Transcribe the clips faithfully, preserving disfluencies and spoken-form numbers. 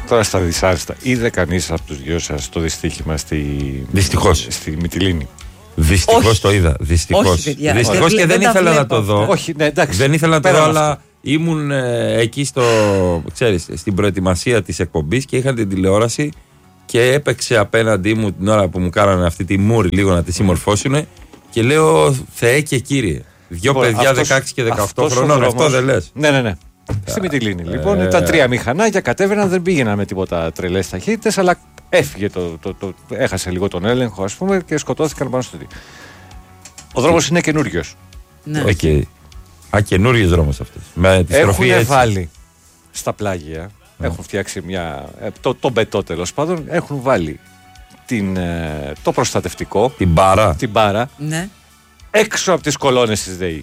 τώρα στα δυσάρεστα, είδε κανείς από τους δυο σας το δυστύχημα στη, Δυστυχώς. στη Μυτιλήνη? Δυστυχώς το είδα. Δυστυχώς. Δυστυχώς και δεν ήθελα να το δω. Όχι, ναι, εντάξει. Δεν ήθελα να το δω, Πέρα αλλά ήμουν ε, εκεί στο, ξέρεις, στην προετοιμασία της εκπομπής και είχα την τηλεόραση και έπαιξε απέναντί μου την ώρα που μου κάνανε αυτή τη μούρη λίγο να τη συμμορφώσουν και λέω Θεέ και Κύριε. Δυο Λοιπόν, παιδιά αυτός- δεκαέξι και δεκαοκτώ αυτός ο χρονών, δρόμος- αυτό δεν λες? Ναι, ναι, ναι. Στη Μυτιλήνη. Λοιπόν, Ε, ήταν τρία μηχανάκια, κατέβαιναν, δεν πήγαιναν με τίποτα τρελές ταχύτητες, αλλά έφυγε το, το, το, το- έχασε λίγο τον έλεγχο, ας πούμε, και σκοτώθηκαν πάνω στο τι. Ο δρόμος είναι καινούριος. Ναι. Οκ. Α, καινούριες δρόμος αυτές. Με τη στροφή Έχουν έτσι. βάλει στα πλάγια, έχουν φτιάξει μια. ε, Το, το μπετό τέλος πάντων, έχουν βάλει την, ε, το προστατευτικό, Την μπάρα. την μπάρα, Ναι. έξω από τις κολόνες της ΔΕΗ.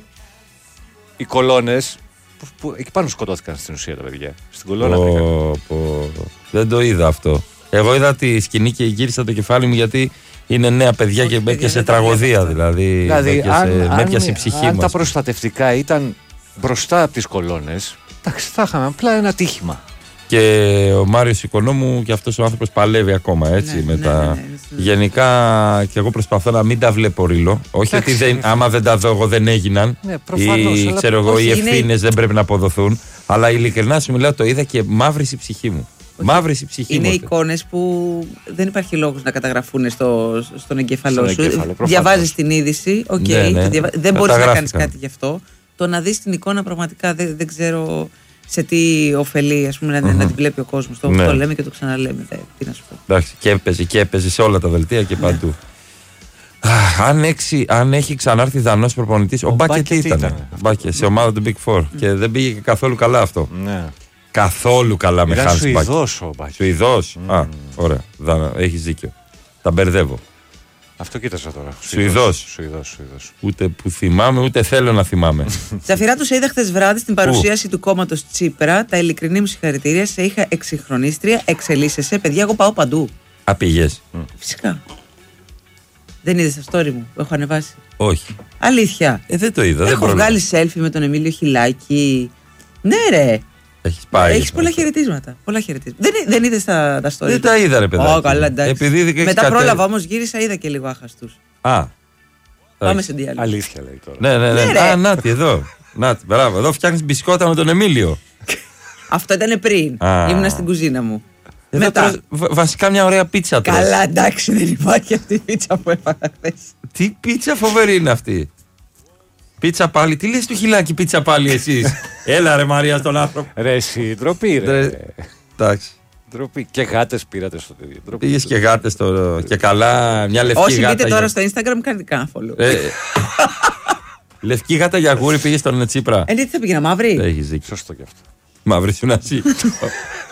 Οι κολόνες. Που, που, εκεί πάνω σκοτώθηκαν στην ουσία τα παιδιά. Στην κολόνα βρήκαν. Πω, πω. Δεν το είδα αυτό. Εγώ είδα τη σκηνή και γύρισα το κεφάλι μου γιατί είναι νέα παιδιά Όχι, και με παιδιά, έπιασε δεν τα τραγωδία. βλέπω. Δηλαδή, Δηλαδή, με έπιασε- αν, με αν, έπιασε η ψυχή αν μας. τα προστατευτικά ήταν μπροστά από τις κολόνες, εντάξει, θα είχαμε απλά ένα τύχημα. Και ο Μάριος Οικονόμου και αυτός ο άνθρωπος παλεύει ακόμα έτσι. Ναι, με ναι, τα... ναι, ναι, ναι. Γενικά και εγώ προσπαθώ να μην τα βλέπω ρίλο. Όχι Εντάξει. ότι δεν, άμα δεν τα δω εγώ δεν έγιναν. Ναι, προφανώς, ή αλλά ξέρω εγώ, οι όχι, είναι- ευθύνες δεν πρέπει να αποδοθούν. Αλλά ειλικρινά σου μιλάω, το είδα και μαύρησε η ψυχή μου. Μαύρησε η ψυχή Είναι μου. εικόνες που δεν υπάρχει λόγος να καταγραφούν στο, στον εγκέφαλό Στον σου. εγκέφαλο, προφανώς. Διαβάζεις την είδηση, οκ, Ναι, ναι. το διαβα- δεν μπορείς να κάνεις Καταγράφηκαν. κάτι γι' αυτό. Το να δεις την εικόνα πραγματικά δεν, δεν ξέρω σε τι ωφελεί, ας πούμε, να, να την βλέπει ο κόσμος. Το, Ναι. το λέμε και το ξαναλέμε. Δε, τι να σου πω. Εντάξει, και έπαιζε και έπαιζε σε όλα τα δελτία και παντού. Αχ, αν, έξι, αν έχει ξανάρθει Δανός προπονητής, ο, Ο Μπάκετ Μπάκετ ήταν. ήταν. Μπάκετ, σε ομάδα του Big Four. Και δεν πήγε και καθόλου καλά αυτό. Ναι. Καθόλου καλά με Ήταν Hans Μπάκετ. Σουηδός ο Μπάκετ. Σουηδός. Α, ωραία. Δα, έχεις δίκιο. Τα μπερδεύω. Αυτό κοίταζα τώρα. Σουηδός. Σουηδός, Σουηδός. Ούτε που θυμάμαι, ούτε θέλω να θυμάμαι. Ζαφυρά, του σε είδα χθες βράδυ στην παρουσίαση του κόμματος Τσίπρα. Τα ειλικρινή μου συγχαρητήρια. Σε είχα εξυγχρονίστρια, εξελίσσεσαι. Παιδιά, εγώ πάω παντού. Α, πήγες. Φυσικά. Δεν είδες τα story μου που έχω ανεβάσει? Όχι. Αλήθεια. Ε, δεν το είδα. δεν Έχω πρόλαβα. βγάλει selfie με τον Εμίλιο Χιλάκη. Ναι, ρε. Έχεις πάει. Έχει πολλά χαιρετίσματα. Πολλά χαιρετίσματα. Δεν, δεν είδε τα, τα story. Δεν τα είδα, ρε παιδάκι. Ω, καλά, εντάξει. Επειδή δεν έχεις Μετά κατέ- πρόλαβα όμως, γύρισα, είδα και λίγο άχαστους. Α. Πάμε σε διάλειμμα. Αλήθεια λέει τώρα. Ναι, ναι, ναι. Ναι, ρε. Α, νάτι, εδώ. Νάτι, μπράβο. Εδώ φτιάχνεις μπισκότα με τον Εμίλιο. Αυτό ήταν πριν. Α. Ήμουνα στην κουζίνα μου. Εδώ Μετά. τρως- βα- βασικά μια ωραία πίτσα τρως. Καλά, εντάξει, δεν υπάρχει αυτή η πίτσα που έφαγα χθες. Τι πίτσα φοβερή είναι αυτή. Πίτσα πάλι. Τι λες του Χιλάκη πίτσα πάλι εσείς. Έλα ρε Μαρία στον άνθρωπο. Ρε εσύ, ντροπή ρε. Ρε, εντάξει. Ντροπή. Και γάτες πήρατε στο τέτοιο. Ντροπή. Πήγες και γάτες το... και καλά μια λευκή Όσοι γάτα. μπείτε τώρα για- στο Instagram, κάντε κανένα follow. Ε, λευκή γάτα για γούρι πήγες στον Τσίπρα. Ε, τι θα πήγαινα μαύρη. Έχεις δίκιο. Σωστό κι αυτό. Μαύρη σου να ζει.